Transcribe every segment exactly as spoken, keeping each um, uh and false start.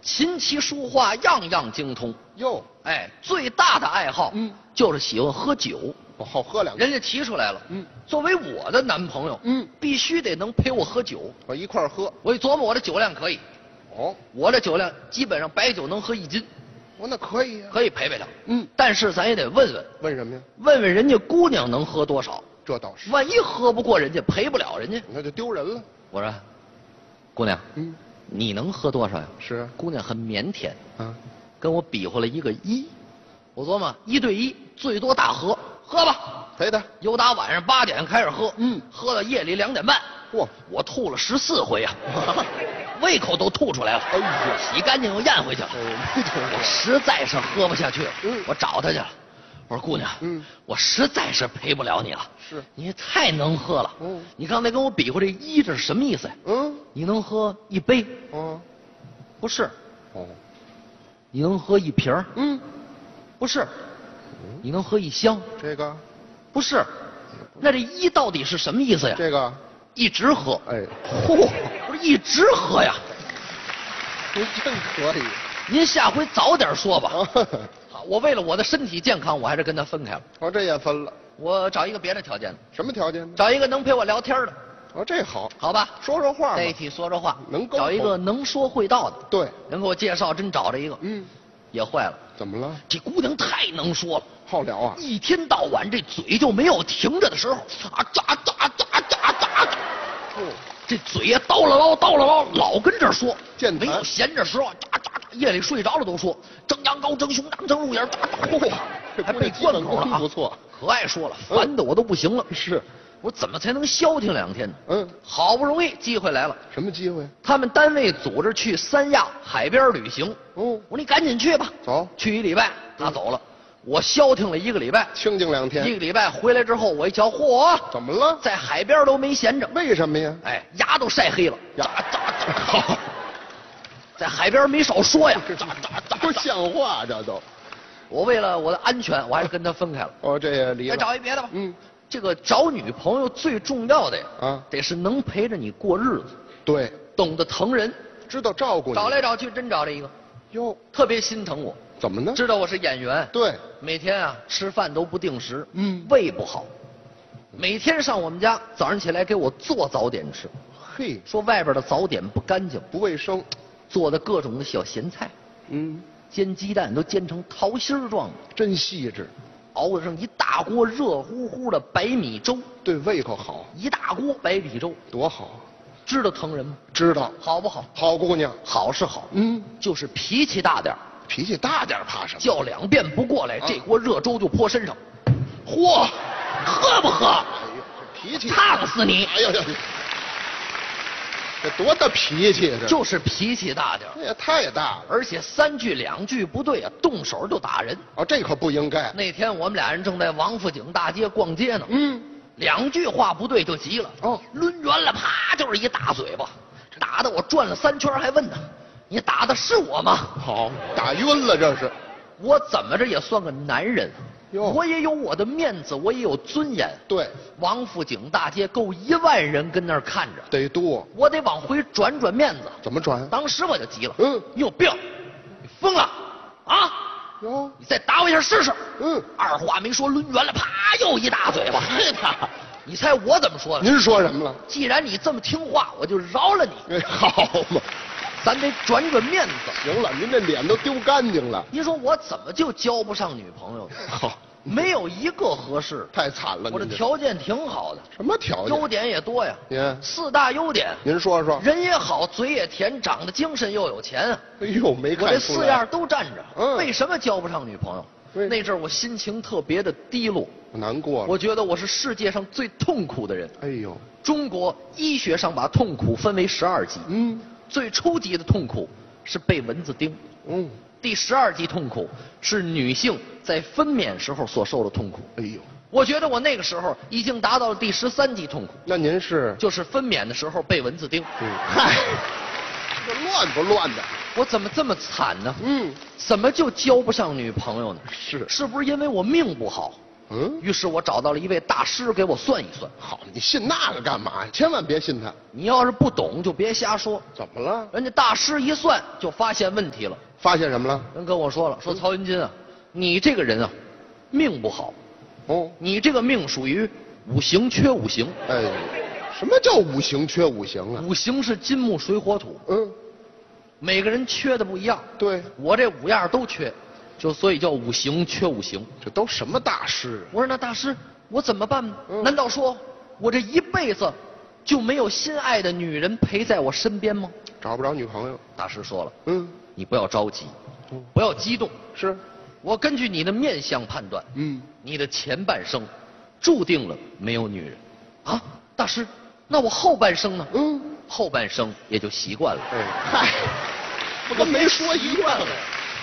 琴棋书画样样精通。 哟， 哎，最大的爱好， 嗯， 就是喜欢喝酒。 我好喝两口。 人家提出来了， 嗯， 作为我的男朋友， 嗯， 必须得能陪我喝酒。 我一块儿喝。 我一琢磨，我的酒量可以， 哦， 我这酒量基本上白酒能喝一斤， 我那可以呀、 可以陪陪他。 嗯， 但是咱也得问问， 问什么呀？ 问问人家姑娘能喝多少。 这倒是， 万一喝不过人家，陪不了人家， 那就丢人了。 我说，姑娘， 嗯， 你能喝多少呀？ 是啊， 姑娘很腼腆， 啊， 跟我比划了一个一。我琢磨一对一，最多大喝，喝吧。 陪他。 由打晚上八点开始喝， 嗯， 喝到夜里两点半。 嚯， 我吐了十四回啊，胃口都吐出来了。 哎呀， 洗干净又咽回去了。 哦，没听我说。 实在是喝不下去了， 嗯我找他去了。我说姑娘， 嗯， 我实在是陪不了你了。 是， 你太能喝了。 嗯， 你刚才跟我比划这一，这是什么意思呀？ 嗯， 你能喝一杯？ 哦， 不是。 哦， 你能喝一瓶儿？ 嗯， 不是。你能喝一箱？ 这个， 不是。那这一到底是什么意思呀？ 这个， 一直喝。 哎， 嚯，不是一直喝呀？ 您真可以。 您下回早点说吧。 啊， 好，我为了我的身体健康，我还是跟他分开了。 哦，这也分了。 我找一个别的条件的， 什么条件呢？ 找一个能陪我聊天的， 哦，这好， 好吧？ 说说话嘛。 在一起说说话， 能沟通找一个能说会道的。 对， 人给我介绍，真找着一个， 嗯， 也坏了。 怎么了？ 这姑娘太能说了， 好聊啊。 一天到晚这嘴就没有停着的时候，啊喳喳喳喳喳喳， 哦， 这嘴呀叨了唠叨了唠，老跟这儿说， 健谈没有闲着时候，喳喳喳，夜里睡着了都说，蒸羊羔，蒸熊掌，蒸鹿眼，喳喳， 这还背贯口了啊， 不错， 可爱说了，烦的我都不行了。 是， 我怎么才能消停两天呢？ 嗯， 好不容易机会来了， 什么机会？ 他们单位组织去三亚海边旅行。 哦， 我说你赶紧去吧， 走， 去一礼拜，他走了，我消停了一个礼拜。 清静两一天。 个礼拜回来之后，我一瞧，嚯， 怎么了？ 在海边都没闲着， 为什么呀？ 哎，牙都晒黑了， 呀喳喳喳，在海边没少说呀，喳喳喳， 不像话，这都。 我为了我的安全，我还是跟他分开了。 哦，这也离再了。 找一别的吧。 嗯， 这个找女朋友最重要的呀， 啊， 得是能陪着你过日子， 对， 懂得疼人。 知道照顾你。 找来找去，真找着一个， 哟， 特别心疼我， 怎么呢？ 知道我是演员， 对， 每天啊吃饭都不定时， 嗯胃不好，每天上我们家早上起来给我做早点吃， 嘿， 说外边的早点不干净， 不卫生。 做的各种的小咸菜， 嗯， 煎鸡蛋都煎成桃心儿状的， 真细致， 熬上一大锅热乎乎的白米粥， 对胃口好， 一大锅白米粥， 多好。 知道疼人吗？ 知道， 好不好？ 好姑娘。 好是好， 嗯， 就是脾气大点儿， 脾气大点儿怕什么？ 叫两遍不过来， 啊这锅热粥就泼身上。嚯，喝不喝？ 哎呦，这脾气。 烫死你！ 哎呦呦，这多大脾气这？ 就是脾气大点儿， 这也太大了。 而且三句两句不对啊，动手就打人。 哦，这可不应该。 那天我们俩人正在王府井大街逛街呢， 嗯， 两句话不对就急了， 哦抡圆了，啪就是一大嘴巴，打得我转了三圈，还问他：“你打的是我吗好，打晕了这是。？” 我怎么着也算个男人， 哟我也有我的面子，我也有尊严。 对， 王府井大街够一万人跟那儿看着， 得多。 我得往回转转面子。 怎么转？ 当时我就急了， 嗯你有病，你疯了啊！ 哟， 你再打我一下试试。 嗯， 二话没说，抡圆了，啪又一大嘴巴。 嘿他， 你猜我怎么说的？ 您说什么了？ 既然你这么听话，我就饶了你。 哎，好嘛， 咱得转转面子。 行了，您这脸都丢干净了。 您说我怎么就交不上女朋友呢？ 好， 没有一个合适。 太惨了。 我这您这条件挺好的， 什么条件？ 优点也多呀。 您四大优点： 您说说。 人也好，嘴也甜，长得精神又有钱啊。 哎呦，没我看出来。 这四样都占着， 嗯为什么交不上女朋友？ 为那阵儿我心情特别的低落， 难过了。 我觉得我是世界上最痛苦的人。 哎呦， 中国医学上把痛苦分为十二级， 嗯最初级的痛苦是被蚊子叮， 嗯， 第十二级痛苦是女性在分娩时候所受的痛苦。 哎呦， 我觉得我那个时候已经达到了第十三级痛苦， 那您是？ 就是分娩的时候被蚊子叮。 嗯，嗨，这乱不乱的？ 我怎么这么惨呢？ 嗯， 怎么就交不上女朋友呢？ 是是不是因为我命不好？ 嗯，于是我找到了一位大师给我算一算。 好，你信那个干嘛呀？千万别信他。 你要是不懂就别瞎说。 怎么了？ 人家大师一算就发现问题了。 发现什么了？ 人跟我说了，说曹云金啊，你这个人啊，命不好。 哦， 你这个命属于五行缺五行。 哎，什么叫五行缺五行啊？ 五行是金木水火土。 嗯， 每个人缺的不一样。 对， 我这五样都缺，就所以叫五行缺五行。 这都什么大师啊？ 我说那大师，我怎么办呢？ 嗯、 难道说我这一辈子就没有心爱的女人陪在我身边吗？ 找不着女朋友。 大师说了， 嗯， 你不要着急，不要激动。 是， 我根据你的面相判断， 嗯， 你的前半生注定了没有女人。啊，大师，那我后半生呢？ 嗯， 后半生也就习惯了。 哎，嗨，不跟没说一样了。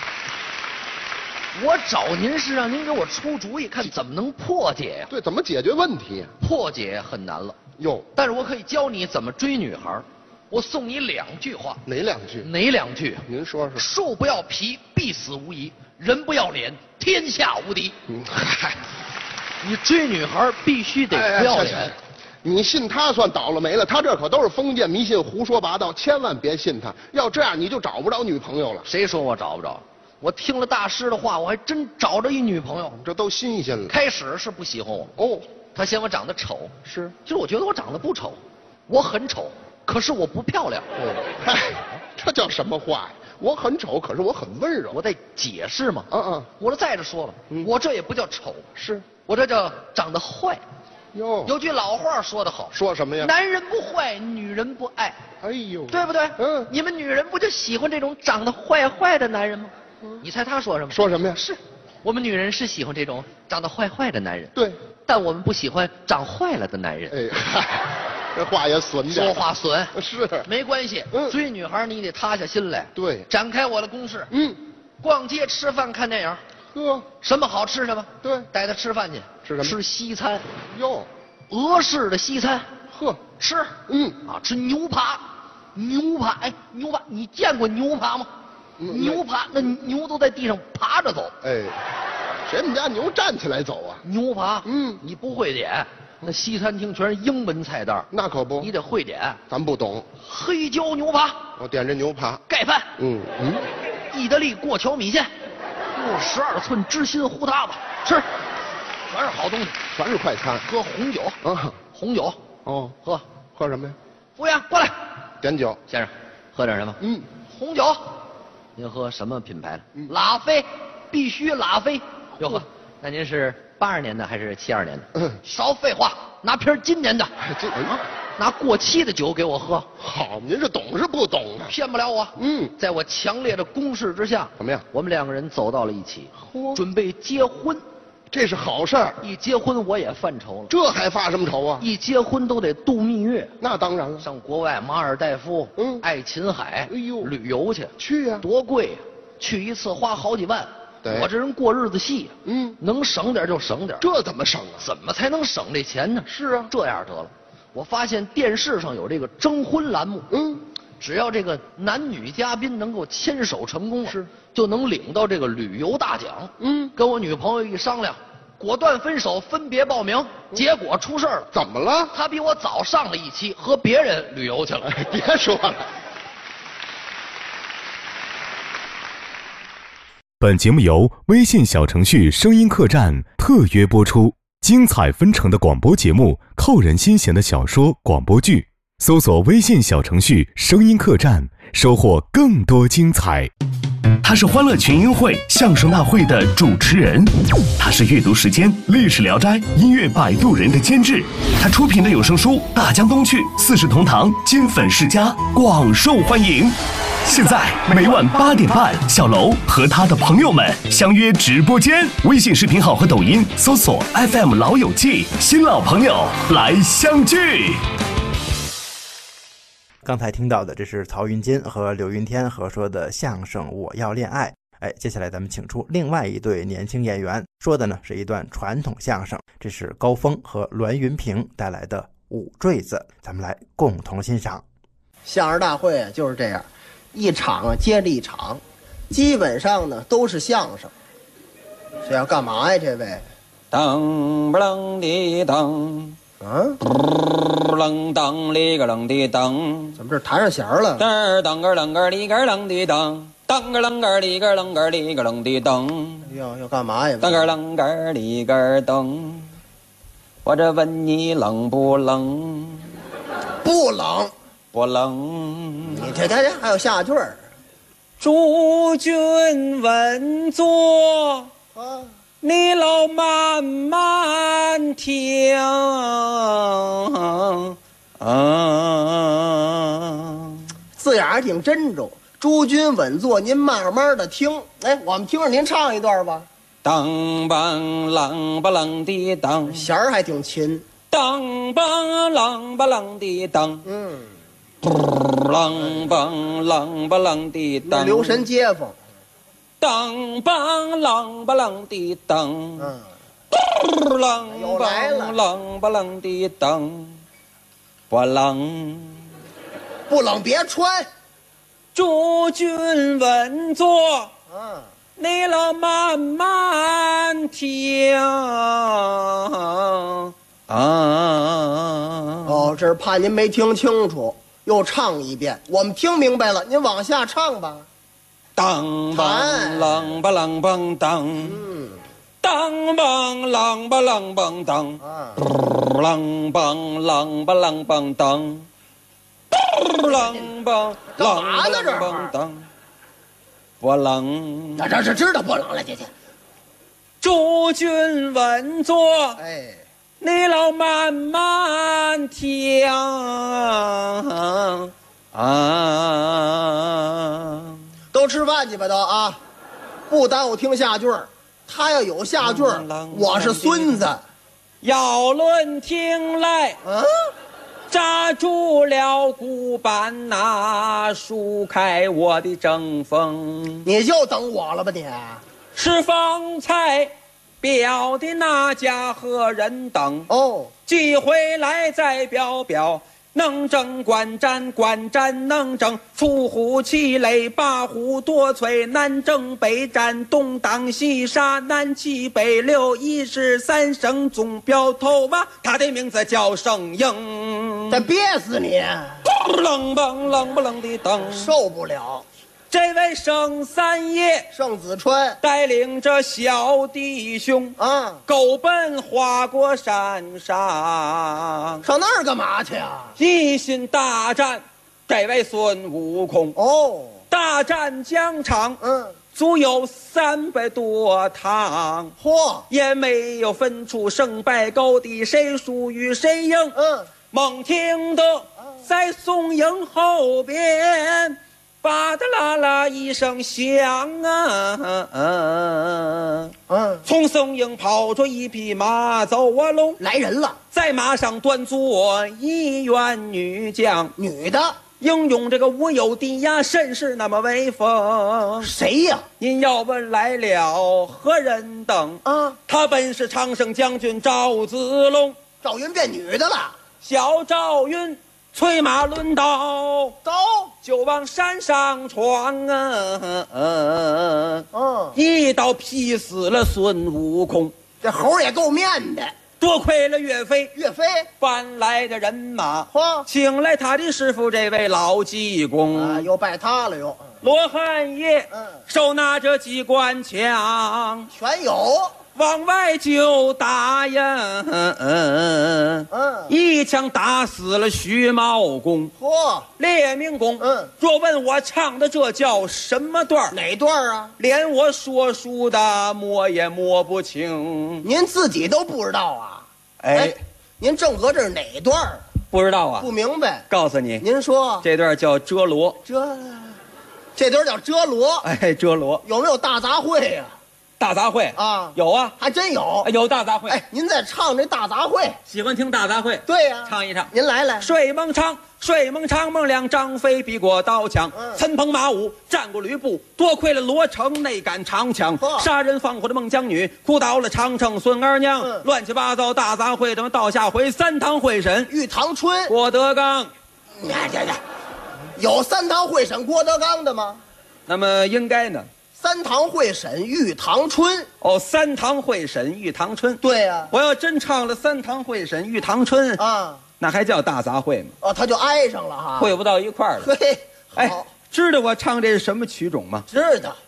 我找您是让您给我出主意，看怎么能破解呀？ 对，怎么解决问题呀？ 破解很难了。 哟， 但是我可以教你怎么追女孩。我送你两句话。 哪两句？ 哪两句？ 您说说。 树不要皮，必死无疑；人不要脸，天下无敌。 嗯，嗨， 你追女孩必须得不要脸。 哎哎你信他算倒了霉了，他这可都是封建迷信、胡说八道，千万别信他。要这样，你就找不着女朋友了。 谁说我找不着？我听了大师的话，我还真找着一女朋友。 这都新鲜了。 开始是不喜欢我哦， 他嫌我长得丑。 是， 其实我觉得我长得不丑，我很丑，可是我不漂亮。 哦，嗨，这叫什么话呀？我很丑，可是我很温柔。 我得解释嘛。 嗯嗯。 我说再者说了， 嗯、 我这也不叫丑， 是我这叫长得坏。 哟， 有句老话说得好， 说什么呀？ 男人不坏，女人不爱。 哎呦， 对不对？ 嗯， 你们女人不就喜欢这种长得坏坏的男人吗？嗯，你猜他说什么？ 说什么呀？ 是，我们女人是喜欢这种长得坏坏的男人。 对， 但我们不喜欢长坏了的男人。 哎，嗨，这话也损点。 说话损。 是， 没关系。嗯，追女孩你得塌下心来。 对， 展开我的攻势。 嗯， 逛街、吃饭、看电影。 呵， 什么好吃什么。 对， 带她吃饭去。 吃什么？ 吃西餐。 哟。 俄式的西餐， 呵， 吃， 嗯啊，吃牛扒，牛扒，哎，牛扒，你见过牛扒吗？嗯、牛扒，那牛都在地上爬着走。 哎，谁们家牛站起来走啊？ 牛扒， 嗯， 你不会点，那西餐厅全是英文菜单。 那可不， 你得会点。 咱不懂。 黑椒牛扒， 我点这牛扒。 盖饭， 嗯嗯， 意大利过桥米线，十二寸芝心胡塌子，吃。全是好东西， 全是快餐。 喝红酒啊， 红酒哦， 喝喝什么呀？ 服务员过来， 点酒。 先生，喝点什么？ 嗯， 红酒。您喝什么品牌的？嗯、拉菲，必须拉菲。哟呵，那您是八二年的还是七二年的？嗯，少废话，拿瓶今年的。 这啊， 拿过期的酒给我喝。 好，您是懂是不懂啊？ 骗不了我。 嗯， 在我强烈的攻势之下， 怎么样？ 我们两个人走到了一起， 嚯， 准备结婚。 这是好事儿， 一结婚我也犯愁了。 这还发什么愁啊？ 一结婚都得度蜜月。 那当然了， 上国外马尔代夫、嗯，爱琴海， 哎呦， 旅游去。 去呀、啊， 多贵呀、啊！去一次花好几万。 对， 我这人过日子细， 嗯， 能省点就省点。 这怎么省啊？ 怎么才能省这钱呢？ 是啊， 这样得了。我发现电视上有这个征婚栏目， 嗯， 只要这个男女嘉宾能够牵手成功， 是就能领到这个旅游大奖。 嗯， 跟我女朋友一商量。果断分手，分别报名，结果出事了。 怎么了？ 他比我早上了一期，和别人旅游去了。 哎，别说了。 本节目由微信小程序声音客栈特约播出，精彩纷呈的广播节目，扣人心弦的小说广播剧，搜索微信小程序声音客栈，收获更多精彩。 他是欢乐群英会相声大会的主持人，他是阅读时间历史聊斋音乐摆渡人的监制，他出品的有声书大江东去四世同堂金粉世家广受欢迎。现在每晚八点半，小楼和他的朋友们相约直播间，微信视频号和抖音搜索 F M 老友记，新老朋友来相聚。 刚才听到的这是曹云金和刘云天合说的相声《我要恋爱》。哎，接下来咱们请出另外一对年轻演员，说的呢是一段传统相声，这是高峰和栾云平带来的《五坠子》，咱们来共同欣赏。 相声大会啊就是这样，一场啊接着一场，基本上呢都是相声。这要干嘛呀？这位当不啷的当， 嗯， 不啷当里个啷的当， 怎么这弹上弦儿了？ 当儿当个啷个里个啷的当，当个啷个里个啷个里个啷的当， 要要干嘛呀？ 当个啷个里个当，我这问你冷不冷？ 不冷， 不冷。 你这这这还有下句儿诸君稳坐， 啊？ 你老慢慢听。啊， 字眼儿挺真重。诸君稳坐，您慢慢的听。哎，我们听着您唱一段吧。 当梆啷吧啷的当， 弦儿还挺勤。 当梆啷吧啷的当， 嗯， 啷梆啷吧啷的当， 那留神街坊。 当梆啷吧啷的当， 嗯， 啷又来了梆啷吧啷的当，不啷。 不冷别穿。 诸君稳坐， 嗯， 你老慢慢听。啊， 哦，这是怕您没听清楚，又唱一遍。我们听明白了，您往下唱吧。 当梆啷吧啷梆当， 嗯， 当梆啷吧啷梆当， 啊， 啷梆啷吧啷梆当，啷梆干嘛呢这会儿梆当，不啷。 这这这知道不冷了，姐姐。 诸君稳坐， 哎， 你老慢慢听。啊， 都吃饭去吧都啊，不耽误听下句儿。他要有下句儿，我是孙子。 要论听来， 啊， 扎住了骨板呐，舒开我的争锋。 你就等我了吧你？ 是方才表的那家何人等？ 哦， 寄回来再表表。能征惯战，惯战能征，出乎其类，八虎夺萃，南征北战，东挡西杀，南起北流，一十三省总镖头吧，他的名字叫圣婴。 得憋死你！ 冷蹦冷不冷的等， 受不了。 这位圣三爷盛子川带领着小弟兄啊， 狗奔花果山上， 上那儿干嘛去啊？ 一心大战这位孙悟空。 哦， 大战疆场， 嗯， 足有三百多趟， 嚯， 也没有分出胜败高低，谁输与谁赢。 嗯， 猛听得在宋营后边，吧嗒啦啦一声响啊！ 嗯， 从宋营跑出一匹马走啊龙， 来人了， 在马上端坐一员女将， 女的， 英勇这个无有敌呀，甚是那么威风。 谁呀？ 您要问来了何人等？ 啊， 他本是常胜将军赵子龙。 赵云变女的了， 小赵云催马抡刀， 走， 就往山上闯啊！ 嗯， 一刀劈死了孙悟空。 这猴也够面的。 多亏了岳飞， 岳飞， 搬来的人马， 嚯， 请来他的师傅这位老济公， 啊，又拜他了又， 罗汉爷， 嗯， 手拿着机关枪， 全有， 往外就打呀， 嗯， 一枪打死了徐茂公。 嚯， 列明公， 嗯， 若问我唱的这叫什么段？ 哪段啊？ 连我说书的摸也摸不清。 您自己都不知道啊？ 哎， 您正合这是哪段？ 不知道啊？ 不明白。 告诉你， 您说这段叫遮罗。 这，这段叫遮罗。 哎，遮罗有没有大杂烩呀？ 大杂烩啊， 有啊， 还真有， 有大杂烩。 哎，您再唱这大杂烩， 喜欢听大杂烩？ 对呀， 唱一唱。 您来来。 睡梦长，睡梦长，梦亮张飞避过刀枪， 嗯参鹏马武战过吕布，多亏了罗成内赶长枪，杀人放火的孟姜女，哭倒了长城孙二娘， 嗯乱七八糟大杂烩，这么到下回三堂会审， 玉堂春， 郭德纲。 呀呀呀，有三堂会审郭德纲的吗？ 那么应该呢， 三堂会审玉堂春。 哦，三堂会审玉堂春。 对呀、啊， 我要真唱了三堂会审玉堂春啊， 那还叫大杂烩吗？ 哦，他就挨上了哈， 会不到一块儿了。 嘿， 哎， 好， 知道我唱这是什么曲种吗？ 知道。